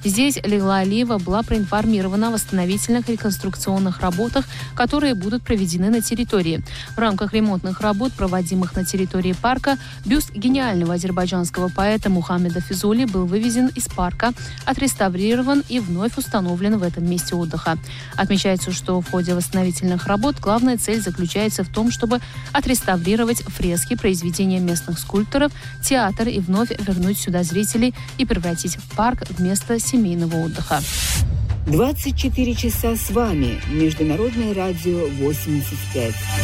Здесь Лейла Алиева была проинформирована о восстановительных реконструкционных работах, которые будут проведены на территории. В рамках ремонтных работ, проводимых на территории парка, бюст гениального азербайджанского поэта Мухаммеда Физули был вывезен из парка, отреставрирован и вновь установлен в этом месте отдыха. Отмечается, что в ходе восстановительных работ главная цель заключается в том, чтобы отреставрировать фрески, произведения местных скульпторов, театр и вновь вернуть сюда зрителей и превратить парк в место семейного отдыха. 24 часа с вами. Международное радио 85.